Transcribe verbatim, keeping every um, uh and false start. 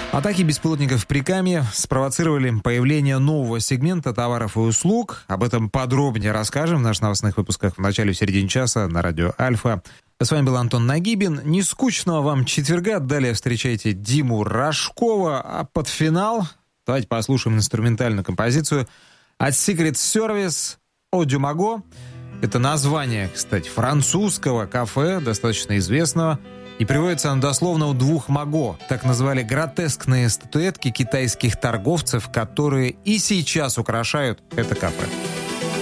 Атаки беспилотников в Прикамье спровоцировали появление нового сегмента товаров и услуг. Об этом подробнее расскажем в наших новостных выпусках в начале и в середине часа на радио «Альфа». С вами был Антон Нагибин. Не скучного вам четверга. Далее встречайте Диму Рожкова. А под финал давайте послушаем инструментальную композицию от Secret Service «Одю Маго». Это название, кстати, французского кафе, достаточно известного. И приводится оно дословно у двух маго. Так назвали гротескные статуэтки китайских торговцев, которые и сейчас украшают это кафе.